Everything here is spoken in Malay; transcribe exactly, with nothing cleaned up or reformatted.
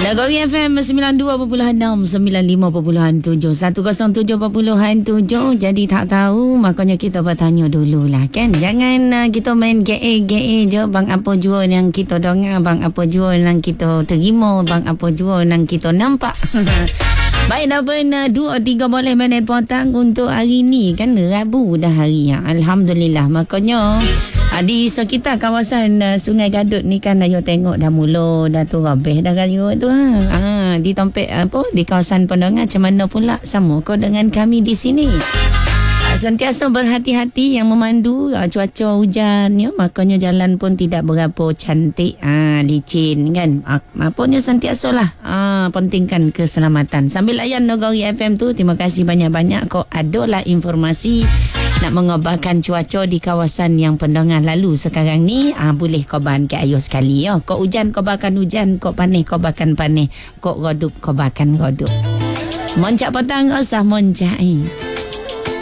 Nagori F M sembilan puluh dua perpuluhan enam, sembilan puluh lima perpuluhan tujuh, seratus tujuh perpuluhan tujuh. Jadi tak tahu, makanya kita bertanya dululah kan. Jangan uh, kita main G A G A je. Bang apa jua yang kita dengar, bang apa jua yang kita terima, bang apa jua yang kita nampak. Baik, dah pun uh, dua tiga boleh minit potong untuk hari ni kan. Rabu dah hari ya. Alhamdulillah. Makanya uh, di sekitar kawasan uh, Sungai Gadut ni kan, ayo tengok dah mula dah tu rabih dah raya tu ha. Ha, di tempat apa di kawasan Pendengar macam mana pula sama kau dengan kami di sini. Sentiasa berhati-hati yang memandu uh, cuaca hujan ya, makanya jalan pun tidak berapa cantik, ah licin kan. Ah, apanya sentiasalah ah pentingkan keselamatan. Sambil layan Nagori F M tu, terima kasih banyak-banyak kau adalah informasi nak mengabarkan cuaca di kawasan yang pendengar lalu sekarang ni. Ah boleh kau ban ke ayo sekali ya. Kau hujan kau bakan hujan, kau panih kau bakan panih, kau redup kau bakan redup. Moncak petang usah moncak. Eh.